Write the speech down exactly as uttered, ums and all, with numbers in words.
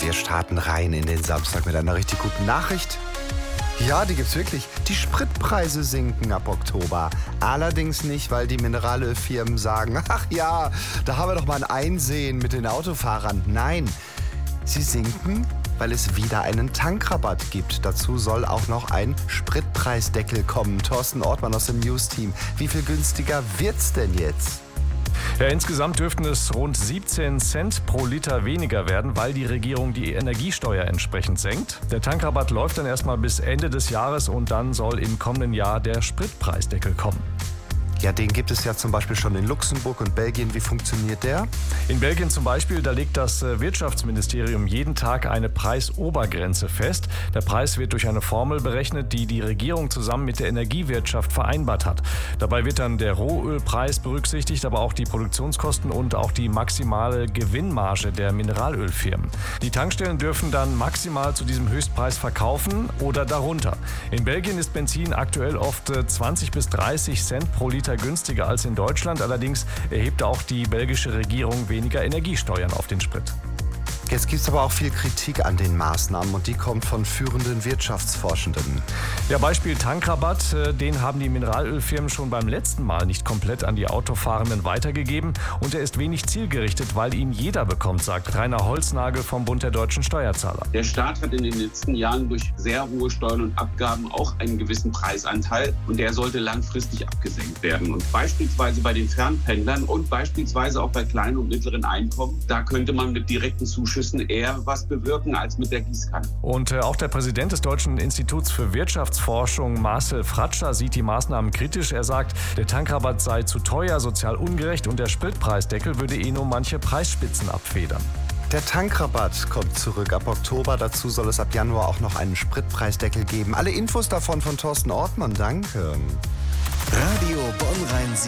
Wir starten rein in den Samstag mit einer richtig guten Nachricht. Ja, die gibt's wirklich. Die Spritpreise sinken ab Oktober. Allerdings nicht, weil die Mineralölfirmen sagen, ach ja, da haben wir doch mal ein Einsehen mit den Autofahrern. Nein, sie sinken, weil es wieder einen Tankrabatt gibt. Dazu soll auch noch ein Spritpreisdeckel kommen. Thorsten Ortmann aus dem News-Team. Wie viel günstiger wird's denn jetzt? Ja, insgesamt dürften es rund siebzehn Cent pro Liter weniger werden, weil die Regierung die Energiesteuer entsprechend senkt. Der Tankrabatt läuft dann erstmal bis Ende des Jahres und dann soll im kommenden Jahr der Spritpreisdeckel kommen. Ja, den gibt es ja zum Beispiel schon in Luxemburg und Belgien. Wie funktioniert der? In Belgien zum Beispiel, da legt das Wirtschaftsministerium jeden Tag eine Preisobergrenze fest. Der Preis wird durch eine Formel berechnet, die die Regierung zusammen mit der Energiewirtschaft vereinbart hat. Dabei wird dann der Rohölpreis berücksichtigt, aber auch die Produktionskosten und auch die maximale Gewinnmarge der Mineralölfirmen. Die Tankstellen dürfen dann maximal zu diesem Höchstpreis verkaufen oder darunter. In Belgien ist Benzin aktuell oft zwanzig bis dreißig Cent pro Liter günstiger als in Deutschland. Allerdings erhebt auch die belgische Regierung weniger Energiesteuern auf den Sprit. Jetzt gibt es aber auch viel Kritik an den Maßnahmen und die kommt von führenden Wirtschaftsforschenden. Ja, Beispiel Tankrabatt, den haben die Mineralölfirmen schon beim letzten Mal nicht komplett an die Autofahrenden weitergegeben und er ist wenig zielgerichtet, weil ihn jeder bekommt, sagt Rainer Holznagel vom Bund der deutschen Steuerzahler. Der Staat hat in den letzten Jahren durch sehr hohe Steuern und Abgaben auch einen gewissen Preisanteil und der sollte langfristig abgesenkt werden. Und beispielsweise bei den Fernpendlern und beispielsweise auch bei kleinen und mittleren Einkommen, da könnte man mit direkten Zuschüssen eher was bewirken als mit der Gießkanne. Und äh, auch der Präsident des Deutschen Instituts für Wirtschaftsforschung, Marcel Fratscher, sieht die Maßnahmen kritisch. Er sagt, der Tankrabatt sei zu teuer, sozial ungerecht und der Spritpreisdeckel würde eh nur manche Preisspitzen abfedern. Der Tankrabatt kommt zurück ab Oktober. Dazu soll es ab Januar auch noch einen Spritpreisdeckel geben. Alle Infos davon von Thorsten Ortmann. Danke. Radio Bonn-Rhein